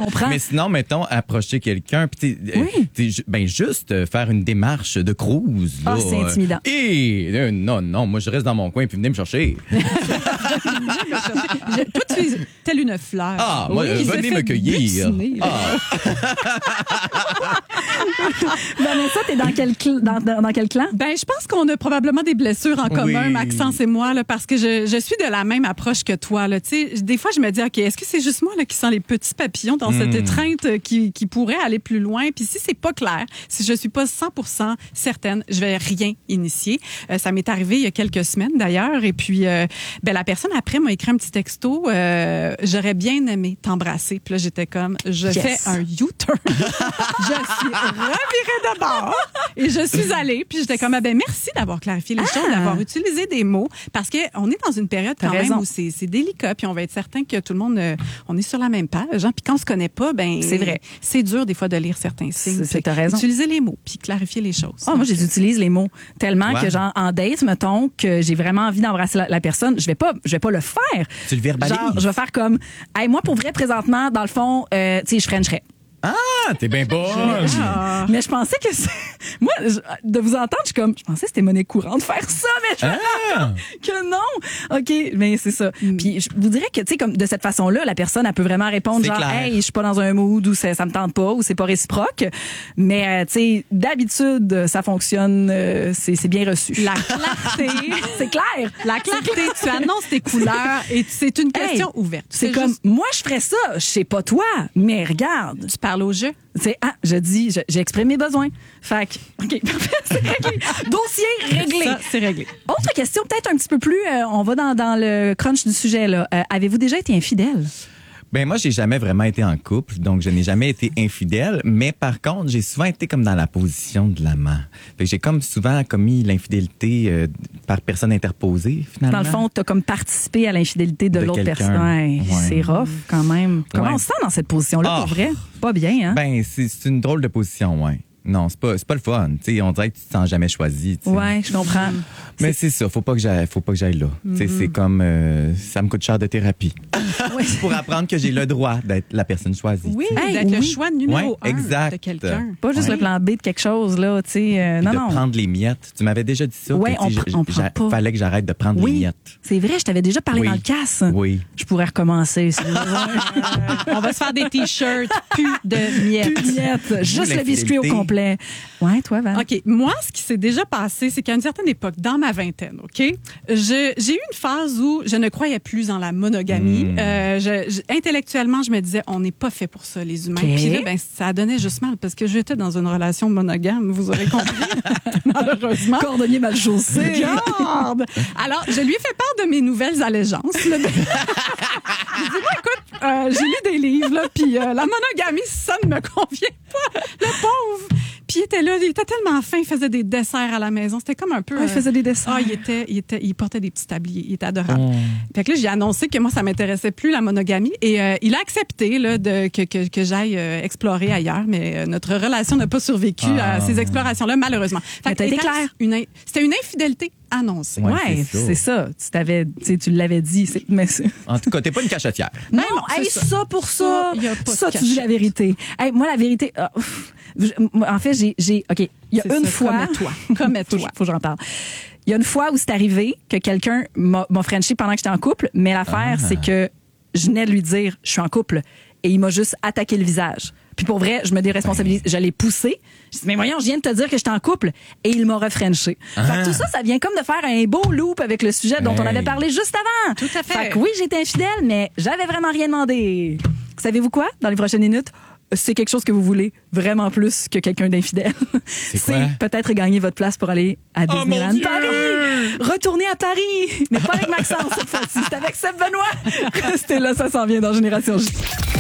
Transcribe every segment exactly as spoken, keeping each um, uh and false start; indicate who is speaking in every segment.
Speaker 1: comprends.
Speaker 2: Mais sinon, mettons, approcher quelqu'un, puis t'es,
Speaker 1: Oui.
Speaker 2: euh, t'es ju- ben juste euh, faire une démarche de cruise.
Speaker 1: Ah,
Speaker 2: là,
Speaker 1: c'est intimidant.
Speaker 2: Euh, et euh, non, non, moi je reste dans mon coin puis venez me chercher.
Speaker 3: Je- toi, tu es telle une fleur.
Speaker 2: Ah, moi,
Speaker 3: Oui,
Speaker 2: euh,
Speaker 3: qui s'est
Speaker 2: venez
Speaker 3: fait
Speaker 2: me cueillir.
Speaker 3: butiner, là.
Speaker 2: Ah,
Speaker 1: Vanessa, t'es dans quel, cl- dans, dans, dans quel clan?
Speaker 3: Ben, je pense qu'on a probablement des blessures en commun,
Speaker 2: Oui.
Speaker 3: Maxence et moi, là, parce que je, je suis de la même approche que toi. Là. Tu sais, des fois, je me dis, OK, est-ce que c'est juste moi là, qui sens les petits papillons dans cette
Speaker 2: Mm.
Speaker 3: étreinte qui, qui pourrait aller plus loin? Puis si c'est pas clair, si je suis pas cent pour cent certaine, je vais rien initier. Euh, ça m'est arrivé il y a quelques semaines, d'ailleurs. Et puis, euh, ben, la personne après m'a écrit un petit texto. Euh, J'aurais bien aimé t'embrasser. Puis là, j'étais comme, je
Speaker 1: Yes.
Speaker 3: fais un U-turn. Je suis revirée de bord et je suis allée. Puis j'étais comme, ah ben merci d'avoir clarifié les choses, d'avoir utilisé des mots. Parce qu'on est dans une période quand
Speaker 1: T'as
Speaker 3: même
Speaker 1: raison.
Speaker 3: où c'est c'est délicat. Puis on va être certain que tout le monde, euh, on est sur la même page. Hein. Puis quand on se connaît pas, ben
Speaker 1: C'est vrai.
Speaker 3: c'est dur des fois de lire certains signes.
Speaker 1: C'est- c'est-
Speaker 3: Fait
Speaker 1: t'as raison.
Speaker 3: Utiliser les mots puis clarifier les choses.
Speaker 1: Ah, moi, je les utilise les mots tellement
Speaker 2: Ouais.
Speaker 1: que genre en date, mettons, que j'ai vraiment envie d'embrasser la, la personne, je vais pas, je vais pas le faire.
Speaker 2: Tu le verbalises.
Speaker 1: Genre, je vais faire comme, hey, moi pour vrai présentement, dans le fond, euh, tu sais, je frencherais.
Speaker 2: Ah, t'es bien bonne.
Speaker 3: Ah.
Speaker 1: Mais je pensais que c'est... Moi, je- de vous entendre, je suis comme... Je pensais que c'était monnaie courante de faire ça, mais je me
Speaker 2: Ah.
Speaker 1: rends compte que non. OK, mais c'est ça. Puis je vous dirais que, tu sais, comme de cette façon-là, la personne, elle peut vraiment répondre
Speaker 2: C'est
Speaker 1: genre,
Speaker 2: clair.
Speaker 1: hey, je suis pas dans un mood ou ça, ça me tente pas ou c'est pas réciproque. Mais, euh, tu sais, d'habitude, ça fonctionne, euh, c'est c'est bien reçu.
Speaker 3: La clarté.
Speaker 1: C'est clair.
Speaker 3: La clarté, tu annonces tes couleurs et c'est une question
Speaker 1: Hey,
Speaker 3: ouverte.
Speaker 1: C'est comme,
Speaker 3: juste-
Speaker 1: moi, je ferais ça. Je sais pas toi, mais regarde.
Speaker 3: tu parles au jeu.
Speaker 1: C'est ah, je dis, je- j'exprime mes besoins. Fait que, OK, parfait, c'est réglé. Dossier réglé.
Speaker 3: Ça, c'est réglé.
Speaker 1: Autre question, peut-être un petit peu plus, euh, on va dans, dans le crunch du sujet. Là. Euh, avez-vous déjà été infidèle?
Speaker 2: Ben moi, j'ai jamais vraiment été en couple, donc je n'ai jamais été infidèle. Mais par contre, j'ai souvent été comme dans la position de l'amant. Fait que j'ai comme souvent commis l'infidélité euh, par personne interposée, finalement.
Speaker 1: Dans le fond, tu as comme participé à l'infidélité de,
Speaker 2: De
Speaker 1: l'autre
Speaker 2: quelqu'un.
Speaker 1: personne. Ouais,
Speaker 2: Ouais.
Speaker 1: C'est rough quand même. Comment
Speaker 2: Ouais.
Speaker 1: on se sent dans cette position-là,
Speaker 2: Ah.
Speaker 1: pour vrai? Pas bien, hein?
Speaker 2: Ben, c'est c'est une drôle de position, ouais. Non, c'est pas, c'est pas le fun. Tu sais, on dirait que tu te sens jamais choisi. tu sais.
Speaker 1: Ouais, je comprends.
Speaker 2: Mais c'est ça, faut pas que j'aille, faut pas que j'aille là. Tu sais, c'est comme, euh, ça me coûte cher de thérapie. Pour apprendre que j'ai le droit d'être la personne choisie.
Speaker 3: Oui,
Speaker 1: Hey,
Speaker 3: d'être le
Speaker 1: oui.
Speaker 3: choix numéro
Speaker 2: Ouais,
Speaker 3: un
Speaker 2: exact.
Speaker 3: de quelqu'un.
Speaker 1: Pas juste
Speaker 2: Ouais.
Speaker 1: le plan B de quelque chose, là, tu sais. euh,
Speaker 2: Puis
Speaker 1: non,
Speaker 2: de
Speaker 1: non.
Speaker 2: prendre les miettes. Tu m'avais déjà dit ça.
Speaker 1: Ouais,
Speaker 2: que, tu sais,
Speaker 1: on pr- on
Speaker 2: j-
Speaker 1: prend
Speaker 2: j'a-
Speaker 1: pas.
Speaker 2: Fallait que j'arrête de prendre les
Speaker 1: Oui,
Speaker 2: miettes.
Speaker 1: c'est vrai, je t'avais déjà parlé
Speaker 2: Oui.
Speaker 1: dans le casse.
Speaker 2: Oui.
Speaker 1: Je pourrais recommencer. si vous voulez.
Speaker 3: On va se faire des t-shirts, plus de miettes.
Speaker 1: Plus de miettes, juste le biscuit au
Speaker 2: l'infidélité.
Speaker 1: complet. Ouais, toi, Val.
Speaker 3: OK. Moi, ce qui s'est déjà passé, c'est qu'à une certaine époque, dans ma vingtaine, OK, je- j'ai eu une phase où je ne croyais plus en la monogamie.
Speaker 2: Mm.
Speaker 3: Euh, je- je- intellectuellement, je me disais, on n'est pas fait pour ça, les humains.
Speaker 1: OK.
Speaker 3: Puis là, ben, ça donnait juste mal parce que j'étais dans une relation monogame, vous aurez compris, malheureusement.
Speaker 1: Cordonnier mal chaussé.
Speaker 3: Regarde! Alors, je lui ai fait part de mes nouvelles allégeances. là. J'ai dit, moi, écoute, euh, j'ai lu des livres, là, puis euh, la monogamie, ça ne me convient pas. Le pauvre! Puis il était là, il était tellement fin, il faisait des desserts à la maison. C'était comme un peu...
Speaker 1: Ah, il faisait des desserts.
Speaker 3: Ah, il était, il était, il portait des petits tabliers. Il était adorable.
Speaker 2: Oh.
Speaker 3: Fait que là, j'ai annoncé que moi, ça m'intéressait plus, la monogamie. Et euh, il a accepté là, de, que, que, que j'aille euh, explorer ailleurs. Mais euh, notre relation n'a pas survécu
Speaker 2: Ah.
Speaker 3: à ces explorations-là, malheureusement.
Speaker 1: Mais
Speaker 3: Fait
Speaker 1: t'as
Speaker 3: que,
Speaker 1: été
Speaker 3: étant
Speaker 1: claire.
Speaker 3: une in- C'était une infidélité annoncée.
Speaker 2: Ouais,
Speaker 1: Ouais,
Speaker 2: c'est ça.
Speaker 1: c'est ça. Tu t'avais, tu sais, tu l'avais dit. c'est- Mais c'est-
Speaker 2: En tout cas, t'es pas une cachetière.
Speaker 1: non,
Speaker 3: non, c'est
Speaker 1: hey,
Speaker 3: ça.
Speaker 1: ça. pour ça,
Speaker 3: Ça, y a pas de
Speaker 1: ça, tu dis la
Speaker 3: cachette.
Speaker 1: vérité. Hey, moi, la vérité, ah, ouf. Je- moi, en fait, j'ai, j'ai, OK, il y a
Speaker 3: C'est
Speaker 1: une
Speaker 3: ça,
Speaker 1: fois.
Speaker 3: commets-toi. Commets-toi.
Speaker 1: faut, faut que j'en parle. Il y a une fois où c'est arrivé que quelqu'un m'a, m'a frenché pendant que j'étais en couple, mais l'affaire,
Speaker 2: Ah.
Speaker 1: c'est que je venais de lui dire, je suis en couple, et il m'a juste attaqué le visage. Puis pour vrai, je me déresponsabilise. Je l'ai poussé. Je dis, mais voyons, je viens de te dire que j'étais en couple. Et il m'a refrenché. Fait que tout ça, ça vient comme de faire un beau loop avec le sujet dont on
Speaker 2: Hey.
Speaker 1: avait parlé juste avant.
Speaker 3: Tout à fait.
Speaker 1: Fait que oui, j'étais infidèle, mais j'avais vraiment rien demandé. Savez-vous quoi? Dans les prochaines minutes, c'est quelque chose que vous voulez vraiment plus que quelqu'un d'infidèle.
Speaker 2: C'est quoi?
Speaker 1: peut-être gagner votre place pour aller à
Speaker 2: Oh, mon
Speaker 1: Disneyland
Speaker 2: Dieu!
Speaker 1: Paris. Retourner à Paris. Mais pas avec Maxence cette fois-ci. C'est avec Seb Benoît. Restez là, ça s'en vient dans Génération J.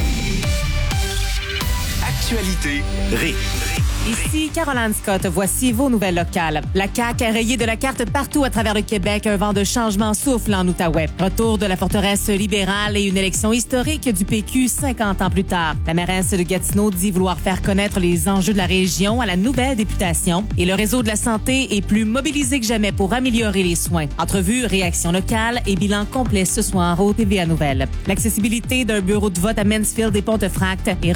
Speaker 4: Actualité, ré.
Speaker 5: Ici Caroline Scott, voici vos nouvelles locales. La C A Q a rayé de la carte partout à travers le Québec. Un vent de changement souffle en Outaouais. Retour de la forteresse libérale et une élection historique du P Q cinquante ans plus tard. La mairesse de Gatineau dit vouloir faire connaître les enjeux de la région à la nouvelle députation. Et le réseau de la santé est plus mobilisé que jamais pour améliorer les soins. Entrevue, réaction locale et bilan complet ce soir au T V A Nouvelles. L'accessibilité d'un bureau de vote à Mansfield et Pontefract est